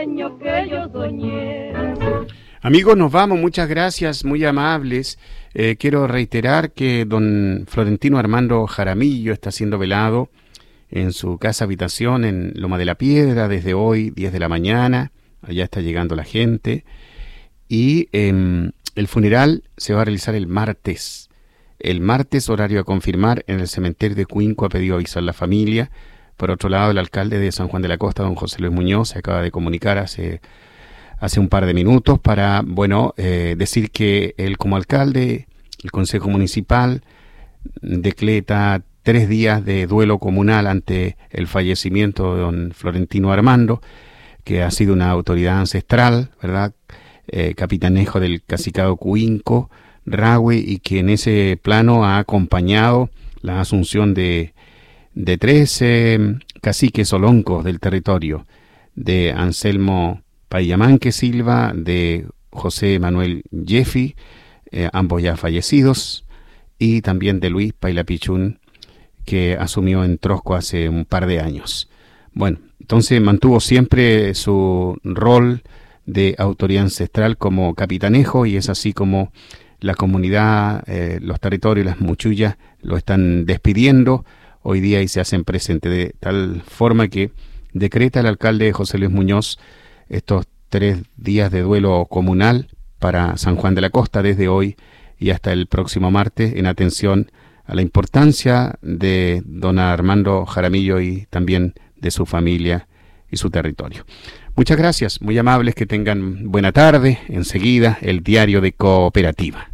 que yo soñé. Amigos, nos vamos, muchas gracias, muy amables. Quiero reiterar que don Florentino Armando Jaramillo está siendo velado en su casa habitación en Loma de la Piedra desde hoy, 10 de la mañana. Allá está llegando la gente. Y el funeral se va a realizar el martes. El martes, horario a confirmar, en el cementerio de Cuinco. Ha pedido avisar a la familia. Por otro lado, el alcalde de San Juan de la Costa, don José Luis Muñoz, se acaba de comunicar hace un par de minutos para, decir que él como alcalde, el Consejo Municipal, decreta 3 días de duelo comunal ante el fallecimiento de don Florentino Armando, que ha sido una autoridad ancestral, ¿verdad? Capitanejo del Cacicado Cuinco, Rahue, y que en ese plano ha acompañado la asunción de 13 caciques oloncos del territorio, de Anselmo Payamanque Silva, de José Manuel Jeffi, ambos ya fallecidos, y también de Luis Pailapichún, que asumió en Trosco hace un par de años. Bueno, entonces mantuvo siempre su rol de autoridad ancestral como capitanejo, y es así como la comunidad, los territorios, las muchullas lo están despidiendo hoy día y se hacen presentes, de tal forma que decreta el alcalde José Luis Muñoz estos 3 días de duelo comunal para San Juan de la Costa desde hoy y hasta el próximo martes, en atención a la importancia de don Armando Jaramillo y también de su familia y su territorio. Muchas gracias, muy amables, que tengan buena tarde. Enseguida, el diario de Cooperativa.